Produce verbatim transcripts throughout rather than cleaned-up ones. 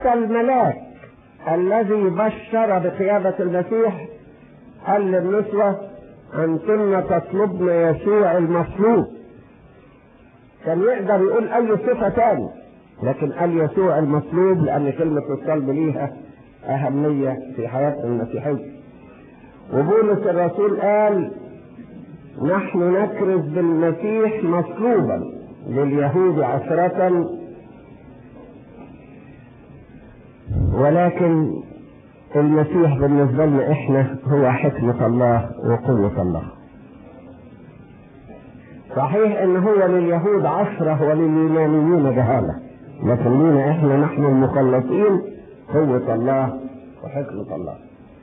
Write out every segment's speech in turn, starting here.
الملاك الذي بشر بقيادة المسيح قال للنسوة أنتن تطلبن يسوع المصلوب. كان يقدر يقول أي صفة تاني، لكن قال يسوع المصلوب لأن كلمة الصلب ليها أهمية في حياتنا المسيحية. وبولس الرسول قال نحن نكرز بالمسيح مصلوبا لليهود عشرة ولكن المسيح بالنسبة لنا احنا هو حكمة الله وقوة الله. صحيح ان هو لليهود عشرة ولليونانيين جهالة، لكن لنا احنا نحن المخلصين قوة الله وحكمة الله.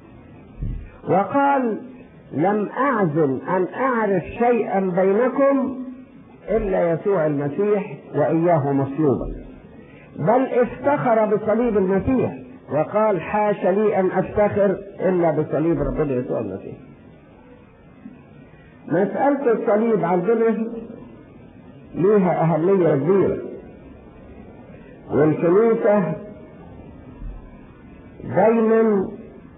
وقال لم اعزم ان اعرف شيئا بينكم الا يسوع المسيح واياه مصلوبا، بل افتخر بصليب المسيح وقال حاش لي ان افتخر الا بصليب ربنا يسوع المسيح. مسألة الصليب عندنا ليها اهمية كبيرة، والكنيسة دايما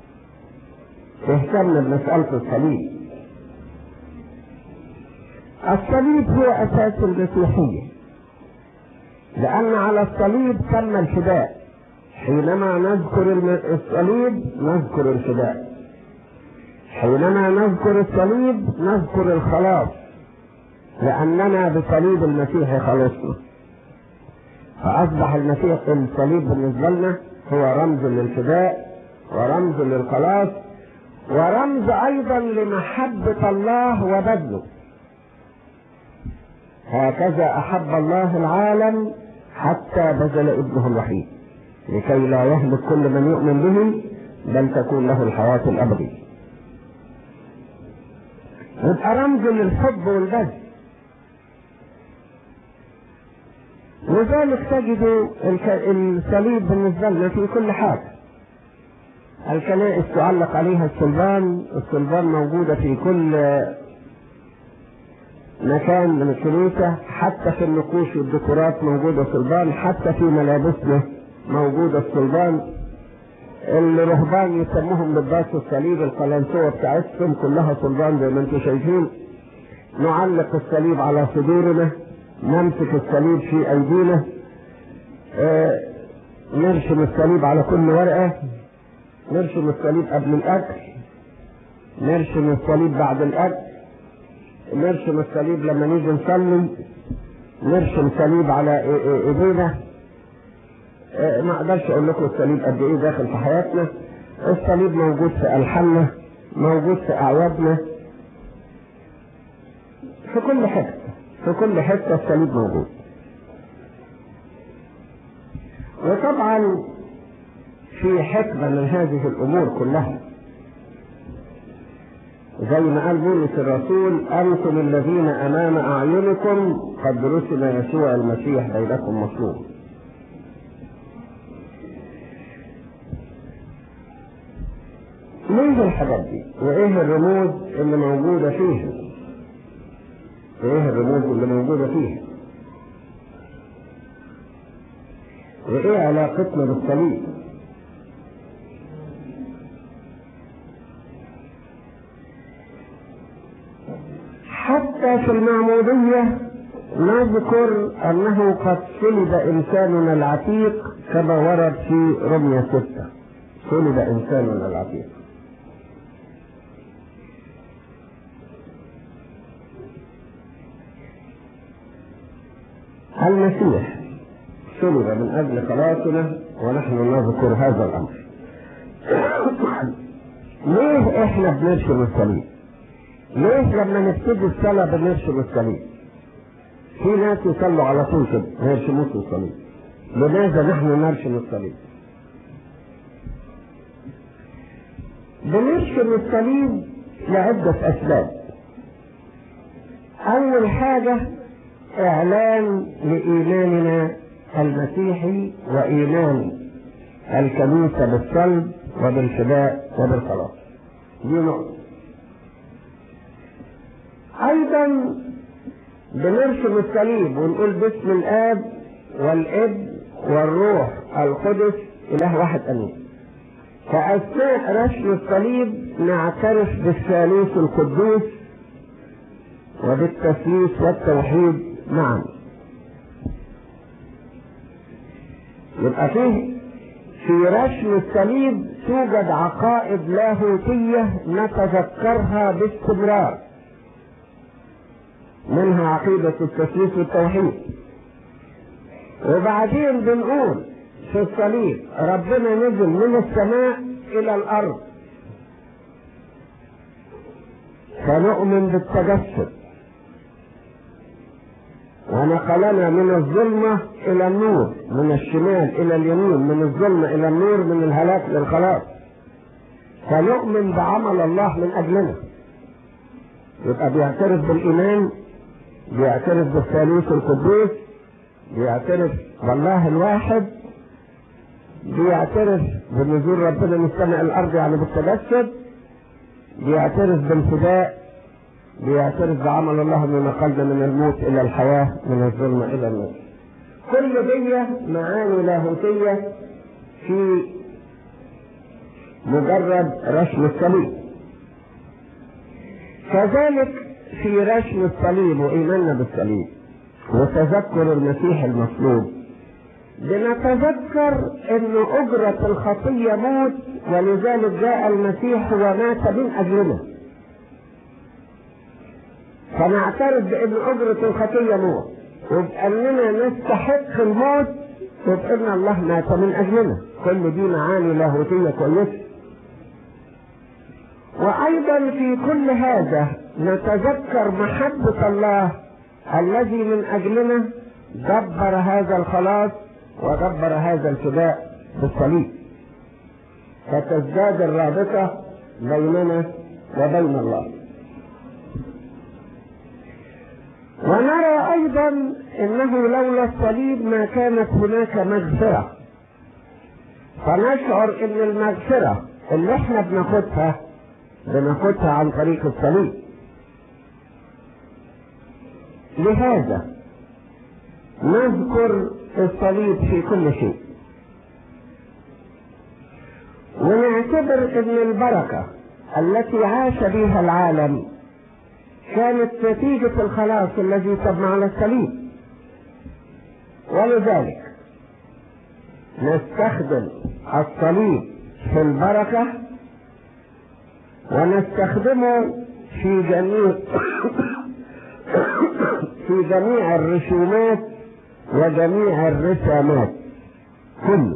تهتم بمسألة الصليب. الصليب هو اساس المسيحية، لأن على الصليب تم الفداء. حينما نذكر الصليب نذكر الفداء، حينما نذكر الصليب نذكر الخلاص، لأننا بصليب المسيح خلصنا. فأصبح المسيح الصليب بالنسبة لنا هو رمز للفداء ورمز للخلاص ورمز أيضا لمحبة الله وبذله. هكذا أحب الله العالم حتى بذل ابنه الوحيد لكي لا يهلك كل من يؤمن به بل تكون له الحياة الأبدية. يبقى رمز للحب والبذل. لذلك تجد الصليب بالنسبة لنا في كل حاجة. الكنائس تعلق عليها الصلبان، الصلبان موجودة في كل مكان من الكنيسة، حتى في النقوش والديكورات موجودة صلبان، حتى في ملابسنا موجودة الصلبان. الرهبان يسموهم بالباس الصليب، القلنسوة بتاعتهم كلها صلبان زي ما انتم شايفين. نعلق الصليب على صدورنا، نمسك الصليب في ايدينا، اه نرسم الصليب على كل ورقة، نرسم الصليب قبل الاكل، نرسم الصليب بعد الاكل، نرسم الصليب لما نيجي نصلي، نرسم صليب على ايدينا. ما اقدرش اقول لكم الصليب قد ايه داخل في حياتنا. الصليب موجود في الحاننا، موجود في اعيادنا، في كل حته، في كل حته الصليب موجود. وطبعا في حكمه من هذه الامور كلها، زي ما قال بولس الرسول أنتم الذين أمام أعينكم قد رسم يسوع المسيح بينكم مصلوب. ليه الحاجات دي؟ وإيه الرموز اللي موجودة فيها؟ وإيه الرموز اللي موجودة فيها؟ وإيه علاقتنا بالصليب؟ حتى في المعمودية نذكر أنه قد صلب إنساننا العتيق كما ورد في رمية ستة، صلب إنساننا العتيق. المسيح صلب من أجل خلاصنا ونحن نذكر هذا الأمر. ليه إحنا بنرسم الصليب؟ ليه لما نبتدي الصلاة بنرسم الصليب؟ في ناس يصلوا على طول كده ما يرسموش الصليب. لماذا نحن نرسم الصليب؟ بنرسم الصليب لعدة أسباب. أول حاجة إعلان لإيماننا المسيحي وإيمان الكنيسة بالصلب وبالفداء وبالخلاص. دي نقطة. أيضا بنرسم الصليب ونقول باسم الآب والابن والروح القدس إله واحد أمين. فأثناء رسم الصليب نعترف بالثالوث القدوس وبالتثليث والتوحيد معا. يبقى فيه في رسم الصليب توجد عقائد لاهوتية نتذكرها باستمرار، منها عقيدة التثليث والتوحيد. وبعدين بنقول في الصليب ربنا نزل من السماء إلى الأرض، فنؤمن بالتجسد، ونقلنا من الظلمة إلى النور، من الشمال إلى اليمين، من الظلمة إلى النور، من الهلاك للخلاص، فنؤمن بعمل الله من أجلنا. يبقى بيعترف بالإيمان، بيعترف بالثالوث القدوس، بيعترف بالله الواحد، بيعترف بنزول ربنا من السماء الأرض يعني بالتجسد، بيعترف بالفداء، بيعترف بعمل الله من نقلنا من الموت إلى الحياة، من الظلمة إلى النور. كل دي معاني لاهوتية في مجرد رسم الصليب. كذلك في رسم الصليب وإيماننا بالصليب وتذكر المسيح المصلوب بنتذكر أن أجرة الخطية موت، ولذلك جاء المسيح ومات من أجلنا، فنعترف بأن أجرة الخطية موت، وبأننا نستحق الموت، وبأن الله مات من أجلنا. كل دي معاني لاهوتية كويسة. وأيضا في كل هذا نتذكر محبة الله الذي من أجلنا دبر هذا الخلاص ودبر هذا الفداء بالصليب، فتزداد الرابطة بيننا وبين الله. ونرى أيضا أنه لولا الصليب ما كانت هناك مغفرة، فنشعر أن المغفرة اللي احنا بناخدها بناخدها عن طريق الصليب. لهذا نذكر الصليب في كل شيء، ونعتبر أن البركة التي عاش بها العالم كانت نتيجة الخلاص الذي تم على الصليب. ولذلك نستخدم الصليب في البركة، ونستخدمه في جميع في جميع الرسومات وجميع الرسامات، كله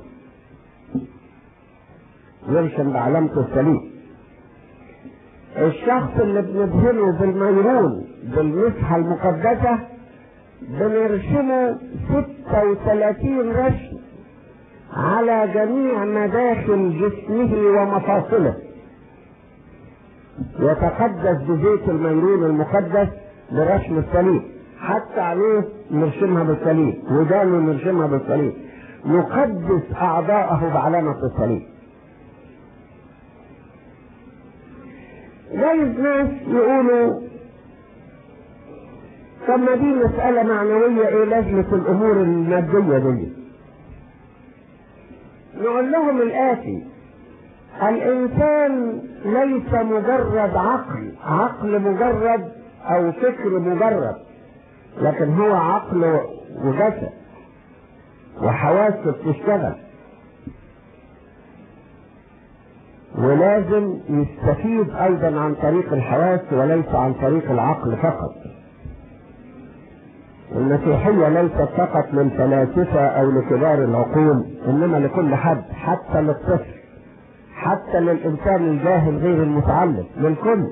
يرسم بعلامة الصليب. الشخص اللي بندهنه بالميرون بالمسحة المقدسة بنرسمه ستة وثلاثين رسم على جميع مداخل جسمه ومفاصله، يتقدس بزيت الميرون المقدس برسم الصليب. حتى عليه نرسمها بالصليب، ودانه نرسمها بالصليب، نقدس أعضاءه بعلامة الصليب. جايز ناس يقولوا طب ما دي مسألة معنوية، ايه لازمة الأمور المادية دي؟ نقول لهم الآتي: الإنسان ليس مجرد عقل عقل مجرد أو فكر مجرد، لكن هو عقل وجسد وحواس بتشتغل، ولازم يستفيد أيضا عن طريق الحواس وليس عن طريق العقل فقط. المسيحية ليست فقط للفلاسفة أو لكبار العقول، إنما لكل حد، حتى للطفل، حتى للإنسان الجاهل غير المتعلم، للكل.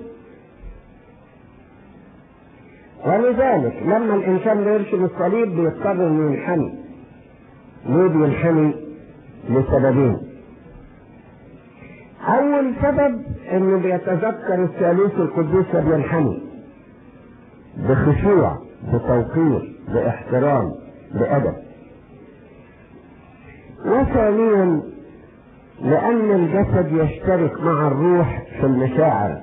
ولذلك لما الإنسان بيرسم الصليب بيضطر إنه ينحني. ليه بينحني؟ لسببين. أول سبب إنه بيتذكر الثالوث القدوس فبينحني بخشوع، بتوقير، باحترام، بأدب. وثانيا لأن الجسد يشترك مع الروح في المشاعر.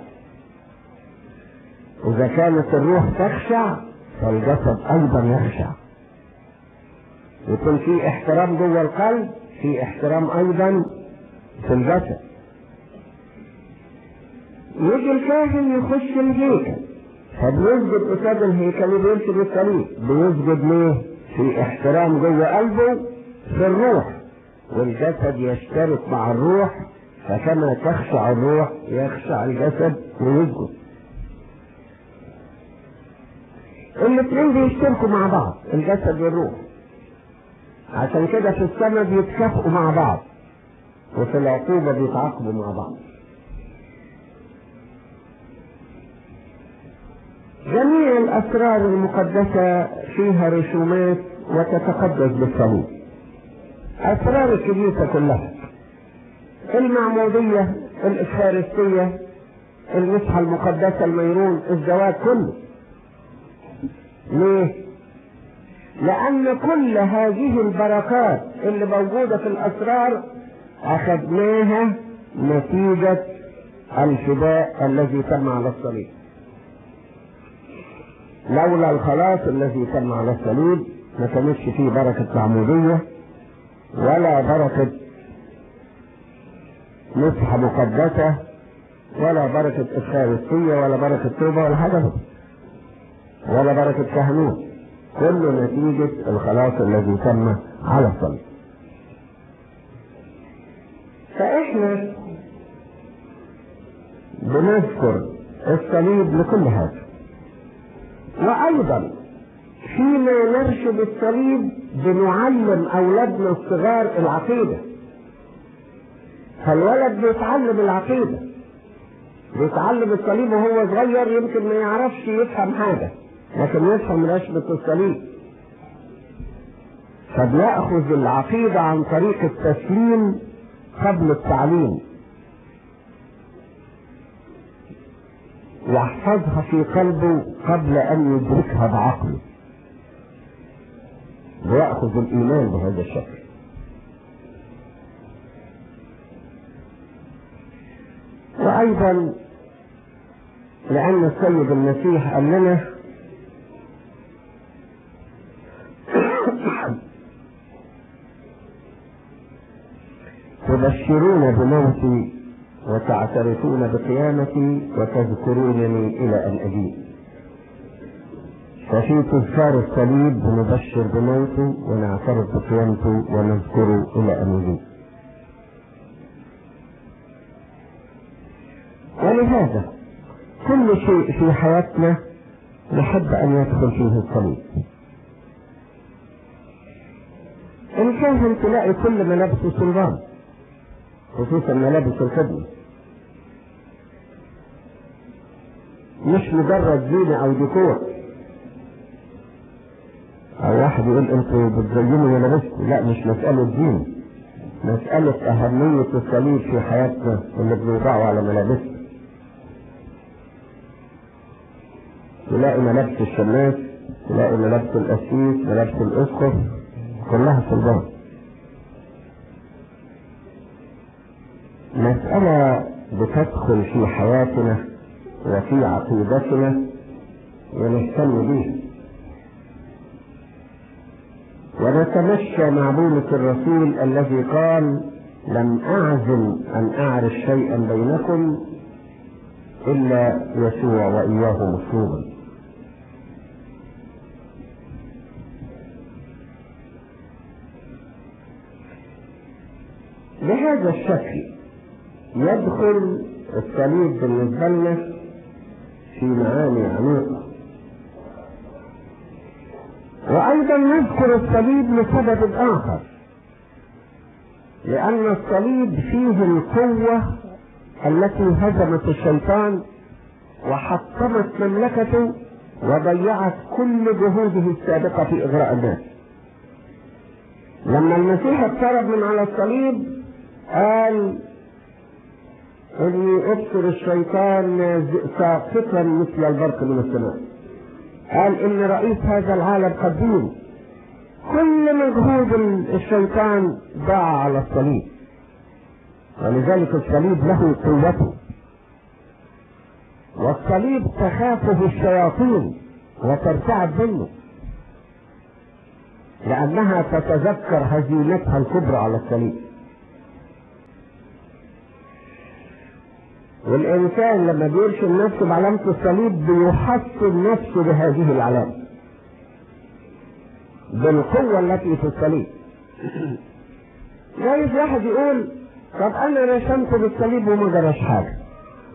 إذا كانت الروح تخشع فالجسد أيضا يخشع، يكون في احترام جوه القلب، في احترام ايضا في الجسد. يجي الكاهن يخش الهيكل فبيسجد قصاد الهيكل وبيمسك الصليب. بيسجد ليه؟ في احترام جوه قلبه في الروح، والجسد يشترك مع الروح، فكما تخشع الروح يخشع الجسد ويسجد. الاثنين بيشتركوا مع بعض، الجسد والروح. عشان كده في السماء بيتكافئوا مع بعض، وفي العقوبة بيتعاقبوا مع بعض. جميع الأسرار المقدسة فيها رسومات وتتقدس بالصليب. أسرار الكنيسة كلها، المعمودية، الإفخارستية، المسحة المقدسة، الميرون، الزواج، كله. ليه؟ لأن كل هذه البركات اللي موجودة في الأسرار أخذناها نتيجة الفداء الذي تم على الصليب. لولا الخلاص الذي تم على الصليب ما كانش فيه بركة معمودية ولا بركة مسحة مقدسة ولا بركة إفخارستية ولا بركة توبة ولا حاجة ولا بركة كهنوت. كل نتيجة الخلاص الذي تم على الصليب. فإحنا بنذكر الصليب لكل هذا، وأيضا فيما نرشد الصليب بنعلم أولادنا الصغار العقيدة. فالولد بيتعلم العقيدة، بيتعلم الصليب وهو صغير، يمكن ما يعرفش يفهم حاجة لكن يفهم رشبة الصليب، فبيأخذ العقيدة عن طريق التسليم قبل التعليم، يحفظها في قلبه قبل أن يدركها بعقله، ويأخذ الإيمان بهذا الشكل. وأيضا لأن السيد المسيح قال لنا تبشرون بموتي وتعترفون بقيامتي وتذكرونني إلى أن أجيء. ففي تذكار الصليب بنبشر بموته ونعترف بقيامته ونذكره إلى أن أجيء. ولهذا كل شيء في حياتنا نحب أن يدخل فيه الصليب. الكاهن تلاقي كل ملابسه صلبان، خصوصا ملابس الخدمة، مش مجرد زينة او ديكور. او واحد يقول انتوا بتزينوا ملابسكم، لا، مش مسألة زينة، مسألة اهمية الصليب في حياتنا اللي بنوضعه على ملابسنا. تلاقي ملابس الشماس، تلاقي ملابس القسيس، ملابس الاسقف، كلها صلبان. مسألة بتدخل في حياتنا وفي عقيدتنا ونهتم بيها، ونتمشى مع بولس الرسول الذي قال لم أعزم أن أعرف شيئا بينكم إلا يسوع وإياه مصلوبا. بهذا الشكل يدخل الصليب بالنسبة لنا في معاني عميقة. وأيضا نذكر الصليب لسبب آخر، لأن الصليب فيه القوة التي هزمت الشيطان وحطمت مملكته وضيعت كل جهوده السابقة في إغراء الناس. لما المسيح اقترب من على الصليب قال اني ابصر الشيطان ساقطا مثل البرق من السماء. قال ان رئيس هذا العالم قديم، كل مجهود الشيطان ضاع على الصليب، ولذلك الصليب له قوته. والصليب تخافه الشياطين وترتعب منه. لأنها تتذكر هزيمتها الكبرى على الصليب. والإنسان لما بيرشم نفسه بعلامة الصليب بيحصن نفسه بهذه العلامة، بالقوة التي في الصليب. جايز واحد يقول طب أنا رشمت بالصليب وما جراش حاجة.